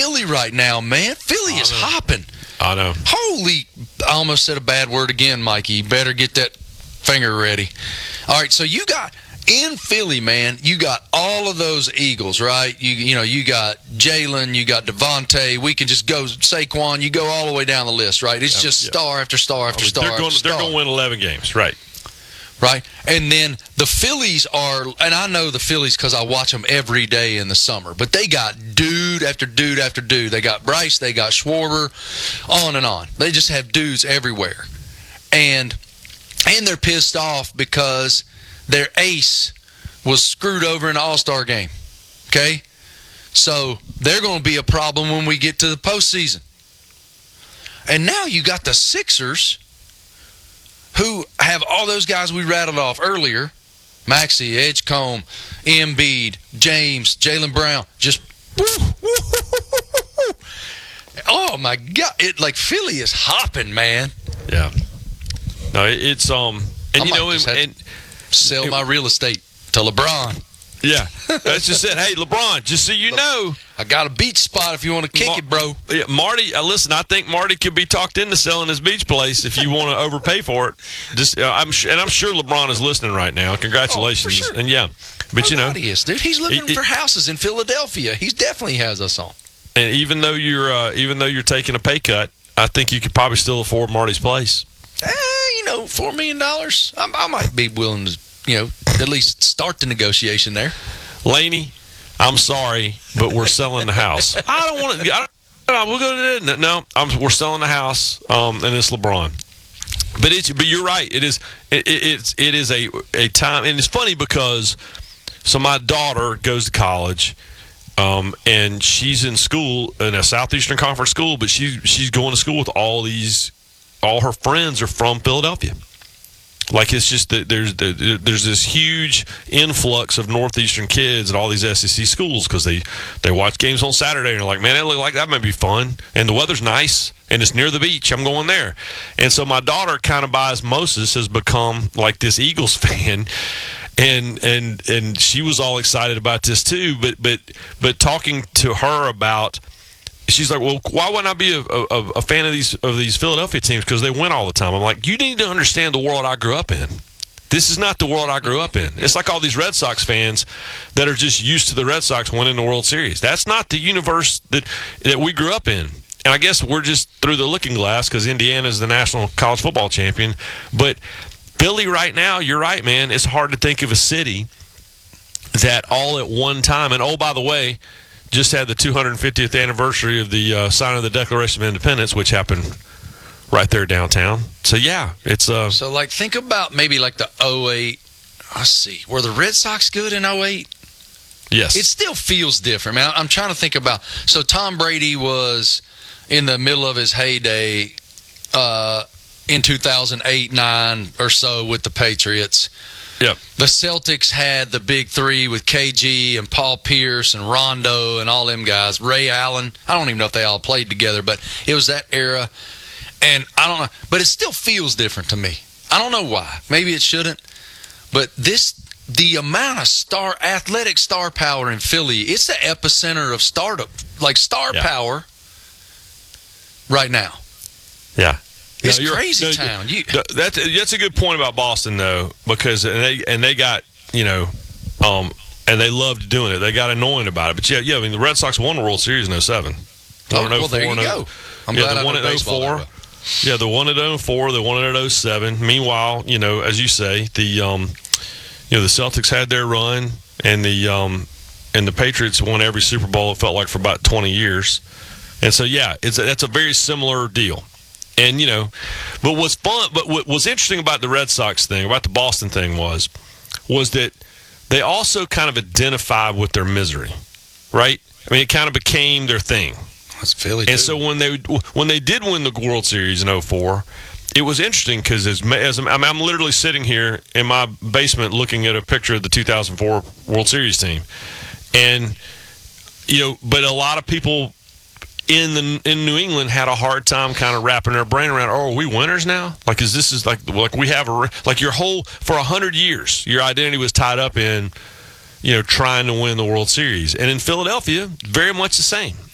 Philly right now, man. Philly is hopping. I know. Holy, I almost said a bad word again, Mikey. You better get that finger ready. All right, so you got, in Philly, man, you got all of those Eagles, right? You got Jalen, you got Devontae. We can just go Saquon. You go all the way down the list, right? It's just star after star after star after star. They're going to win 11 games, right? Right? And then the Phillies are, and I know the Phillies because I watch them every day in the summer, but they got dude after dude after dude. They got Bryce, they got Schwarber, on and on. They just have dudes everywhere. And they're pissed off because their ace was screwed over in the All-Star game. Okay? So they're going to be a problem when we get to the postseason. And now you got the Sixers, who have all those guys we rattled off earlier. Maxey, Edgecombe, Embiid, James, Jaylen Brown. Just, oh my God. Philly is hopping, man. Yeah. No, it's, and sell my real estate to LeBron. Yeah, that's just it. Hey, LeBron, just so you know, I got a beach spot if you want to kick it, bro. Yeah, Marty, listen, I think Marty could be talked into selling his beach place if you want to overpay for it. I'm sure LeBron is listening right now. Congratulations. Oh, for sure. And yeah, but you know, he is, dude. He's looking for houses in Philadelphia. He definitely has us on. And even though you're taking a pay cut, I think you could probably still afford Marty's place. $4 million. I might be willing to, at least start the negotiation there. Laney, I'm sorry, but we're selling the house. I don't want to. We'll go to no. We're selling the house, and it's LeBron. But you're right. It is a time, and it's funny because my daughter goes to college, and she's in school in a Southeastern Conference school, but she's going to school with all her friends are from Philadelphia. Like, it's just that there's this huge influx of Northeastern kids at all these SEC schools because they watch games on Saturday and they're like, man, that look like that might be fun, and the weather's nice and it's near the beach. I'm going there. And so my daughter, kind of by osmosis, has become like this Eagles fan, and she was all excited about this too. But talking to her about, she's like, well, why wouldn't I be a fan of these Philadelphia teams? Because they win all the time. I'm like, you need to understand the world I grew up in. This is not the world I grew up in. It's like all these Red Sox fans that are just used to the Red Sox winning the World Series. That's not the universe that we grew up in. And I guess we're just through the looking glass because Indiana is the national college football champion. But Philly right now, you're right, man. It's hard to think of a city that all at one time, and oh, by the way, just had the 250th anniversary of the signing of the Declaration of Independence, which happened right there downtown. So, yeah, it's... So, think about maybe the 08... Let's see. Were the Red Sox good in 08? Yes. It still feels different, man. I'm trying to think about... So, Tom Brady was in the middle of his heyday in 2008-9 or so with the Patriots. Yep. The Celtics had the big three with KG and Paul Pierce and Rondo and all them guys. Ray Allen. I don't even know if they all played together, but it was that era. And I don't know. But it still feels different to me. I don't know why. Maybe it shouldn't. But the amount of athletic star power in Philly, it's the epicenter of startup, power right now. Yeah. It's crazy town. That's a good point about Boston, though, because they got, and they loved doing it. They got annoying about it. But yeah, I mean, the Red Sox won the World Series in 07. Well, there you go. I'm glad I know baseball. Yeah, the one at 04, the one at 07. Meanwhile, as you say, the Celtics had their run, and the Patriots won every Super Bowl, it felt like, for about 20 years. And so, yeah, that's a very similar deal. And, but what was interesting about the Red Sox thing, about the Boston thing was that they also kind of identified with their misery, right? I mean, it kind of became their thing. That's Philly, and so when they did win the World Series in 04, it was interesting because I'm literally sitting here in my basement looking at a picture of the 2004 World Series team. And, but a lot of people in New England had a hard time kind of wrapping their brain around, are we winners now? Like, we have your whole, for 100 years, your identity was tied up in, trying to win the World Series. And in Philadelphia, very much the same.